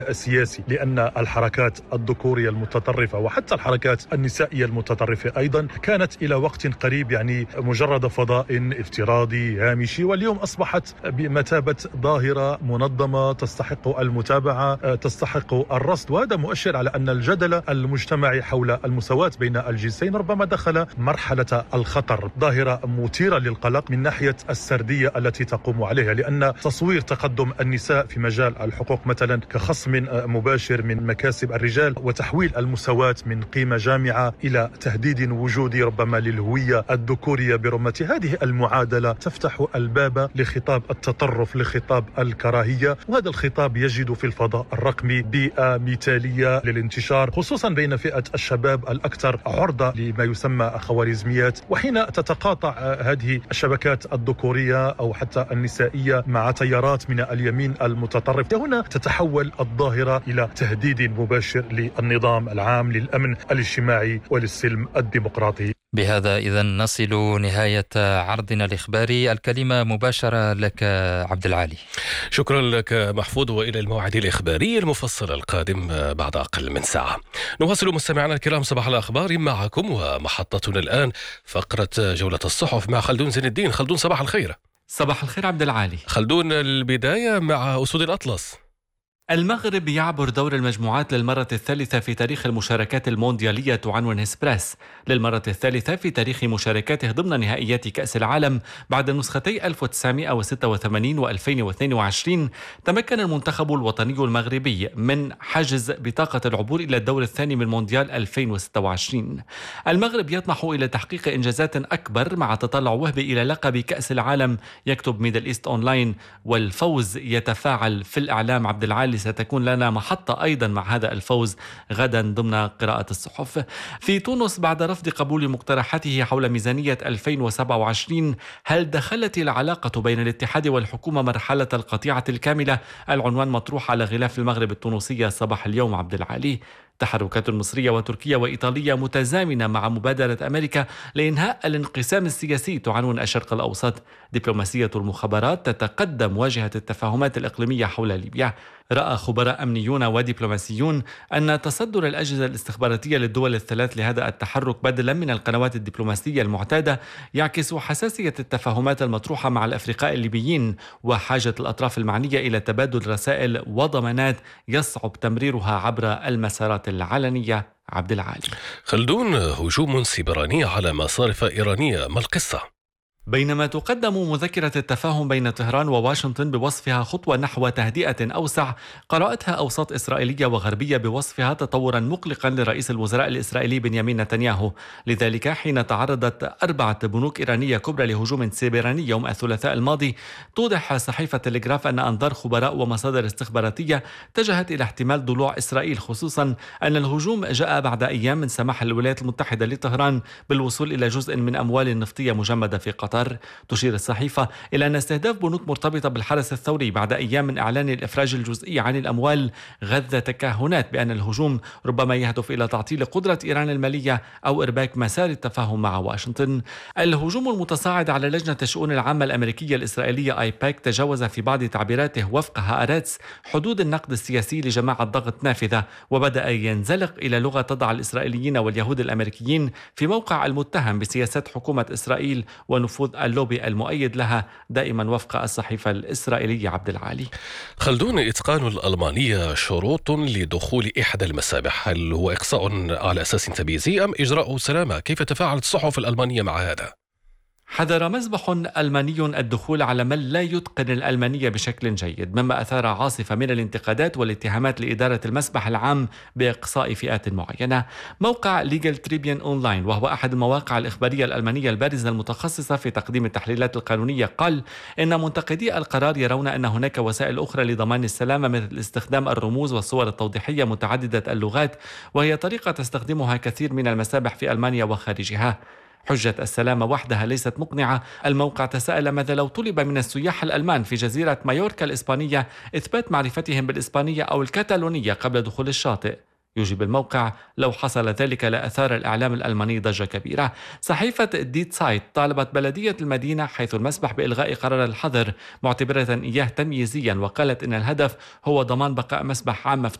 السياسي، لأن الحركات الذكورية المتطرفة وحتى الحركات النسائية المتطرفة أيضا كانت إلى وقت قريب مجرد فضاء افتراضي هامشي، واليوم أصبحت بمثابة ظاهرة منظمة تستحق المتابعة، تستحق الرصد. وهذا مؤشر على أن الجدل المجتمعي حول المساواة بين الجنسين ربما دخل مرحلة الخطر. ظاهرة مثيرة للقلق من ناحية السردية التي تقوم عليها، لأن تصوير تقدم النساء في مجال الحقوق مثلا كخصم مباشر من مكاسب الرجال، وتحويل المساواة من قيمة جامعة إلى تهديد وجودي ربما للهوية الذكورية برمتها، هذه المعادلة تفتح الباب لخطاب التطرف، لخطاب الكراهية، وهذا الخطاب يجد في الفضاء الرقمي بيئة مثالية للانتشار، خصوصا بين فئة الشباب الأكثر عرضة لما يسمى خوارزميات. وحين تتقاطع هذه الشبكات الذكورية أو حتى النسائية مع تيارات من اليمين المتطرف، هنا تتحول الظاهرة إلى تهديد مباشر للنظام العام، للأمن الاجتماعي وللسلم الديمقراطي. بهذا إذن نصل نهاية عرضنا الإخباري. الكلمة مباشرة لك عبد العالي. شكرا لك محفوظ، وإلى الموعد الإخباري المفصل القادم بعد أقل من ساعة. نواصل مستمعينا الكرام صباح الأخبار معكم، ومحطتنا الآن فقرة جولة الصحف مع خلدون زين الدين. خلدون صباح الخير. صباح الخير عبد العالي. خلدون، البداية مع أسود الأطلس. المغرب يعبر دور المجموعات للمرة الثالثة في تاريخ المشاركات المونديالية، تعنون هسبريس للمرة الثالثة في تاريخ مشاركاته ضمن نهائيات كأس العالم بعد نسختي 1986 و2022. تمكن المنتخب الوطني المغربي من حجز بطاقة العبور إلى الدور الثاني من مونديال 2026. المغرب يطمح إلى تحقيق إنجازات أكبر مع تطلع وهبي إلى لقب كأس العالم، يكتب ميدل إيست أونلاين. والفوز يتفاعل في الإعلام عبد العالي. ستكون لنا محطة أيضا مع هذا الفوز غدا ضمن قراءة الصحف. في تونس بعد رفض قبول مقترحاته حول ميزانية 2027، هل دخلت العلاقة بين الاتحاد والحكومة مرحلة القطيعة الكاملة؟ العنوان مطروح على غلاف المغرب التونسية صباح اليوم عبد العالي. تحركات مصرية وتركية وإيطالية متزامنة مع مبادرة أمريكا لإنهاء الانقسام السياسي، تعنون الشرق الأوسط. دبلوماسية المخابرات تتقدم واجهة التفاهمات الإقليمية حول ليبيا. رأى خبراء أمنيون ودبلوماسيون أن تصدر الأجهزة الاستخباراتية للدول الثلاث لهذا التحرك بدلا من القنوات الدبلوماسية المعتادة يعكس حساسية التفاهمات المطروحة مع الأفرقاء الليبيين، وحاجة الأطراف المعنية إلى تبادل رسائل وضمانات يصعب تمريرها عبر المسارات العلنية. عبد العالي. خلدون، هجوم سيبراني على مصارف إيرانية، ما القصة؟ بينما تقدم مذكرة التفاهم بين طهران وواشنطن بوصفها خطوة نحو تهدئة أوسع، قرأتها أوساط إسرائيلية وغربية بوصفها تطورا مقلقا لرئيس الوزراء الإسرائيلي بنيامين نتنياهو. لذلك حين تعرضت 4 بنوك إيرانية كبرى لهجوم سيبراني يوم الثلاثاء الماضي، توضح صحيفة تلغراف أن أنظار خبراء ومصادر استخباراتية اتجهت إلى احتمال ضلوع إسرائيل، خصوصا أن الهجوم جاء بعد أيام من سماح الولايات المتحدة لطهران بالوصول إلى جزء من أموال نفطية مجمدة في قطر. تشير الصحيفة إلى أن استهداف بنوك مرتبطة بالحرس الثوري بعد أيام من إعلان الإفراج الجزئي عن الأموال غذى تكهنات بأن الهجوم ربما يهدف إلى تعطيل قدرة إيران المالية أو إرباك مسار التفاهم مع واشنطن. الهجوم المتصاعد على لجنة الشؤون العامة الأمريكية الإسرائيلية آيباك تجاوز في بعض تعبيراته وفق هآرتس حدود النقد السياسي لجماعة ضغط نافذة، وبدأ ينزلق إلى لغة تضع الإسرائيليين واليهود الأمريكيين في موقع المتهم بسياسات حكومة إسرائيل ونفوذ اللوبي المؤيد لها، دائما وفق الصحيفة الإسرائيلية. عبد العالي. خلدون، إتقان الألمانية شروط لدخول إحدى المسابح، هل هو إقصاء على أساس تمييزي أم إجراء سلامة؟ كيف تفاعلت الصحف الألمانية مع هذا؟ حذر مسبح ألماني الدخول على من لا يتقن الألمانية بشكل جيد، مما أثار عاصفة من الانتقادات والاتهامات لإدارة المسبح العام بإقصاء فئات معينة. موقع ليجل تريبيون أونلاين، وهو أحد المواقع الإخبارية الألمانية البارزة المتخصصة في تقديم التحليلات القانونية، قال إن منتقدي القرار يرون أن هناك وسائل أخرى لضمان السلامة، مثل استخدام الرموز والصور التوضيحية متعددة اللغات، وهي طريقة تستخدمها كثير من المسابح في ألمانيا وخارجها. حجة السلامة وحدها ليست مقنعة. الموقع تساءل ماذا لو طلب من السياح الألمان في جزيرة مايوركا الإسبانية إثبات معرفتهم بالإسبانية أو الكتالونية قبل دخول الشاطئ. يجيب الموقع: لو حصل ذلك لأثار الإعلام الألماني ضجة كبيرة. صحيفة ديت سايت طالبت بلدية المدينة حيث المسبح بإلغاء قرار الحظر معتبرة إياه تمييزيا، وقالت إن الهدف هو ضمان بقاء مسبح عام مفتوح